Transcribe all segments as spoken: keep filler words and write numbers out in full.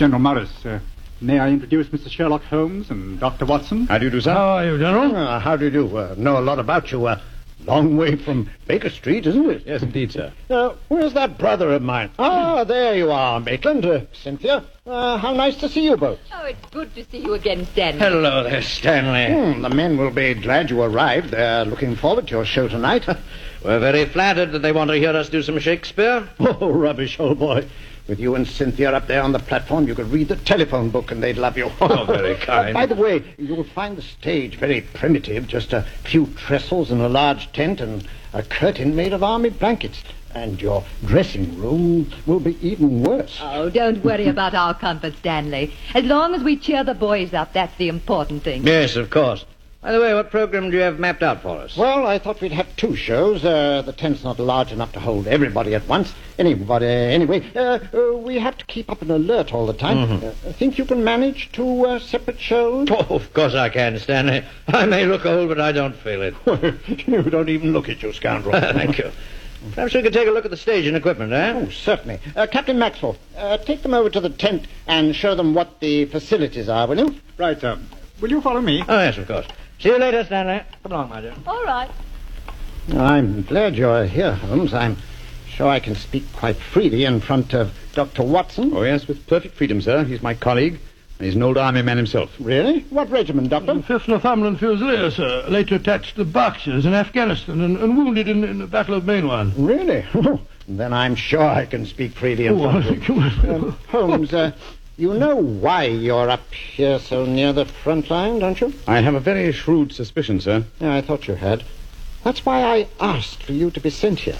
General Morris. Uh, may I introduce Mister Sherlock Holmes and Doctor Watson? How do you do, sir? How are you, General? Uh, how do you do? Uh, know a lot about you. Uh, long way from Baker Street, isn't it? Yes, indeed, sir. Uh, where's that brother of mine? Ah, there you are, Maitland. Uh, Cynthia. Uh, how nice to see you both. Oh, it's good to see you again, Stanley. Hello there, Stanley. Hmm, the men will be glad you arrived. They're looking forward to your show tonight. We're very flattered that they want to hear us do some Shakespeare. Oh, rubbish, old boy. With you and Cynthia up there on the platform, you could read the telephone book and they'd love you. Oh, very kind. Uh, by the way, you'll find the stage very primitive. Just a few trestles and a large tent and a curtain made of army blankets. And your dressing room will be even worse. Oh, don't worry about our comfort, Stanley. As long as we cheer the boys up, that's the important thing. Yes, of course. By the way, what program do you have mapped out for us? Well, I thought we'd have two shows. Uh, the tent's not large enough to hold everybody at once. Anybody, anyway, uh, uh, we have to keep up an alert all the time. Mm-hmm. Uh, think you can manage two uh, separate shows? Oh, of course I can, Stanley. I may look old, but I don't feel it. You don't even look it, you scoundrel. Thank you. Perhaps we could take a look at the stage and equipment, eh? Oh, certainly. Uh, Captain Maxwell, uh, take them over to the tent and show them what the facilities are, will you? Right, uh, will you follow me? Oh, yes, of course. See you later, Stanley. Come along, my dear. All right. I'm glad you're here, Holmes. I'm sure I can speak quite freely in front of Doctor Watson. Oh, yes, with perfect freedom, sir. He's my colleague, and he's an old army man himself. Really? What regiment, Doctor? fifth Northumberland Fusiliers, sir. Later attached to the Berkshires in Afghanistan and, and wounded in, in the Battle of Mainwan. Really? Then I'm sure I can speak freely in Oh, front I of think you. you Um, Holmes, uh, you know why you're up here so near the front line, don't you? I have a very shrewd suspicion, sir. Yeah, I thought you had. That's why I asked for you to be sent here.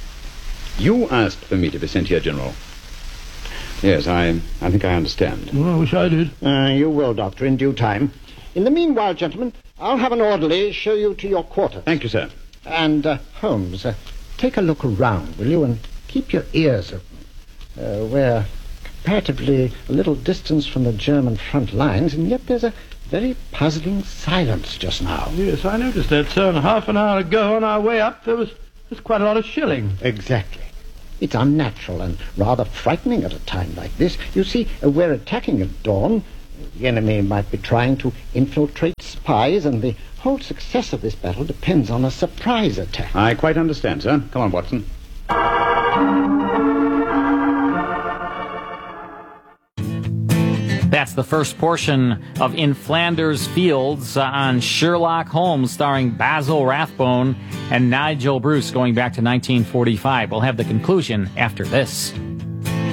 You asked for me to be sent here, General. Yes, I, I think I understand. Well, I wish I did. Uh, you will, Doctor, in due time. In the meanwhile, gentlemen, I'll have an orderly show you to your quarters. Thank you, sir. And, uh, Holmes, uh, take a look around, will you, and keep your ears open. Uh, we're comparatively a little distance from the German front lines, and yet there's a very puzzling silence just now. Yes, I noticed that, sir. And half an hour ago on our way up, there was, there was quite a lot of shelling. Exactly. It's unnatural and rather frightening at a time like this. You see, uh, we're attacking at dawn. The enemy might be trying to infiltrate spies, and the whole success of this battle depends on a surprise attack. I quite understand, sir. Come on, Watson. That's the first portion of In Flanders Fields uh, on Sherlock Holmes, starring Basil Rathbone and Nigel Bruce, going back to nineteen forty-five. We'll have the conclusion after this.